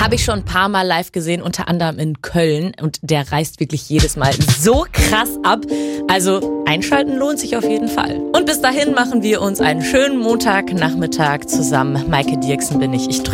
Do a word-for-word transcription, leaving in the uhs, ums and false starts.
Habe ich schon ein paar Mal live gesehen, unter anderem in Köln. Und der reißt wirklich jedes Mal so krass ab. Also einschalten lohnt sich auf jeden Fall. Und bis dahin machen wir uns einen schönen Montagnachmittag zusammen. Maike Dirksen bin ich. Ich drücke